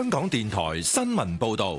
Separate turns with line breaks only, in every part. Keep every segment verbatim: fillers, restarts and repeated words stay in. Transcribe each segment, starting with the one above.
香港電台新聞報道。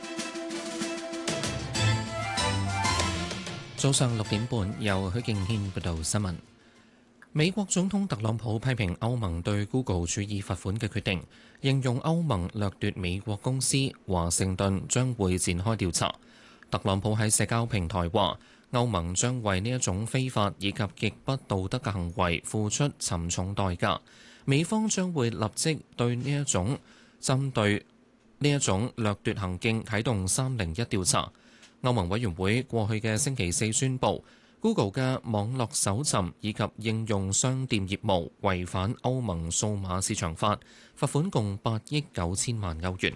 早上六點半，由許敬軒報道新聞。美國總統特朗普批評歐盟對 Google 處以罰款嘅決定，形容歐盟掠奪美國公司，華盛頓將會展開調查。特朗普喺社交平台話，歐盟將為呢一種非法以及極不道德嘅行為付出沉重代價，美方將會立即對呢一種針對呢一種掠奪行徑啟動三零一調查。歐盟委員會過去嘅星期四宣布，Google 嘅網絡搜尋以及應用商店業務違反歐盟數碼市場法，罰款共八億九千萬歐元。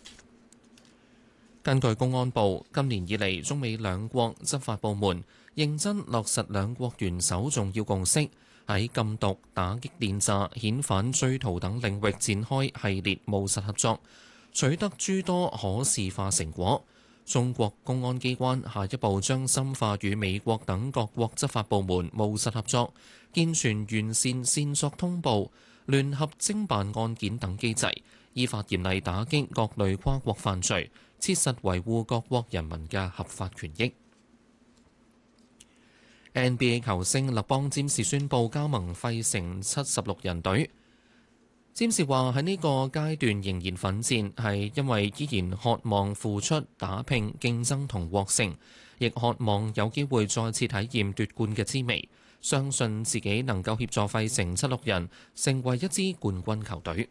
根據公安部，今年以嚟中美兩國執法部門認真落實兩國元首重要共識，喺禁毒、打擊電詐、遣返追逃等領域展開系列務實合作，取得諸多可視化成果。中國公安機關下一步將深化與美國等各國執法部門務實合作，健全完善線索通報、聯合偵辦案件等機制，依法嚴厲打擊各類跨國犯罪，切實維護各國人民嘅合法權益。N B A 球星勒邦詹士宣布加盟費城七十六人隊。詹士話喺呢個階段仍然奮戰，係因為依然渴望付出、打拼、競爭同獲勝，亦渴望有機會再次體驗奪冠嘅滋味。相信自己能夠協助費城七六人成為一支冠軍球隊。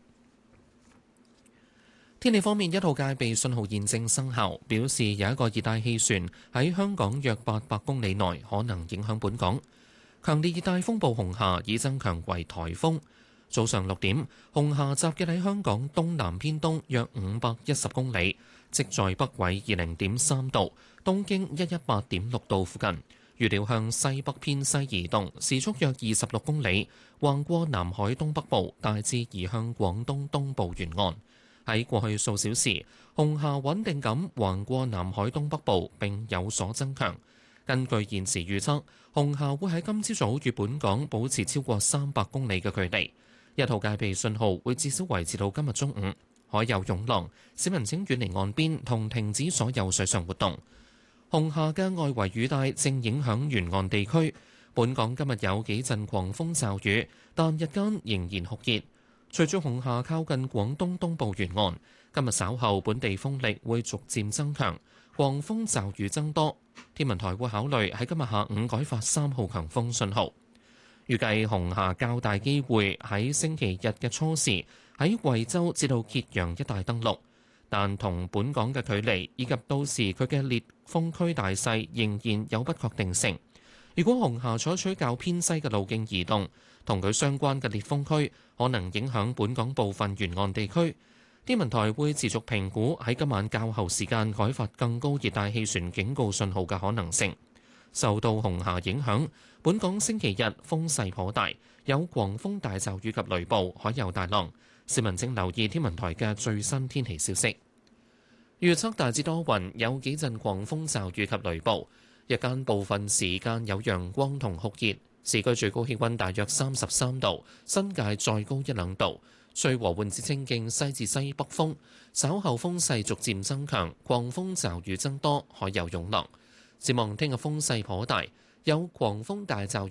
天氣方面，一號戒備信號現正生效，表示有一個熱帶氣旋喺香港約八百公里內可能影響本港。強烈熱帶風暴紅霞已增強為颱風。早上六點，紅霞集結喺香港東南偏東約五百一十公里，即在北緯二零點三度、東經一一八點六度附近。預料向西北偏西移動，時速約二十六公里，橫過南海東北部，大致移向廣東東部沿岸。喺過去數小時，紅霞穩定咁橫過南海東北部並有所增強。根據現時預測，紅霞會喺今朝早與本港保持超過三百公里嘅距離。一號戒備信號會至少維持到今日中午，海有湧浪，市民請遠離岸邊同停止所有水上活動。紅霞嘅外圍雨帶正影響沿岸地區，本港今日有幾陣狂風驟雨，但日間仍然酷熱。隨住紅霞靠近廣東東部沿岸，今日稍後本地風力會逐漸增強，狂風驟雨增多。天文台會考慮喺今日下午改發三號強風信號。預計紅霞較大機會喺星期日嘅初時喺惠州至到揭陽一帶登陸，但同本港嘅距離以及到時佢嘅烈風區大細仍然有不確定性。如果紅霞採取較偏西嘅路徑移動，同佢相關嘅烈風區可能影響本港部分沿岸地區。天文台會持續評估喺今晚較後時間改發更高熱帶氣旋警告信號嘅可能性。受到紅霞影響，本港星期日風勢頗大，有狂風大驟雨及雷暴，海有大浪。市民請留意天文台嘅最新天氣消息。預測大致多雲，有幾陣狂風驟雨及雷暴，日間部分時間有陽光同酷熱，市區最高氣溫大約三十三度，新界再高一兩度。吹和緩至清勁西至西北風，稍後風勢逐漸增強，狂風驟雨增多，海有湧浪。展望聽日風勢頗大，有狂風大驟